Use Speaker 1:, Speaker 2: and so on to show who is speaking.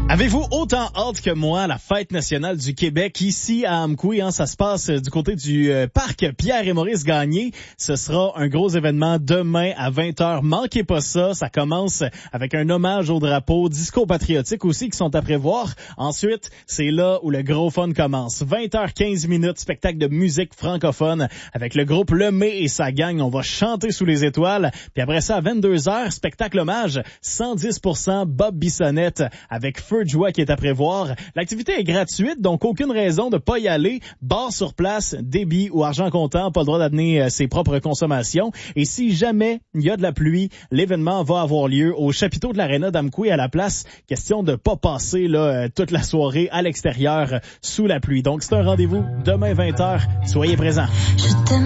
Speaker 1: Avez-vous autant hâte que moi à la fête nationale du Québec ici à Amqui? Ça se passe du côté du parc Pierre et Maurice Gagné. Ce sera un gros événement demain à 20h. Manquez pas ça. Ça commence avec un hommage au drapeau, disco patriotique aussi qui sont à prévoir. Ensuite, c'est là où le gros fun commence. 20h15, spectacle de musique francophone avec le groupe Lemay et sa gang. On va chanter sous les étoiles. Puis après ça, à 22h, spectacle hommage 110% Bob Bissonnette avec Feu de joie qui est à prévoir. L'activité est gratuite, donc aucune raison de pas y aller. Bar sur place, débit ou argent comptant, pas le droit d'amener ses propres consommations. Et si jamais il y a de la pluie, l'événement va avoir lieu au chapiteau de l'Aréna d'Amqui à la place. Question de pas passer là toute la soirée à l'extérieur sous la pluie. Donc c'est un rendez-vous demain 20h. Soyez présents.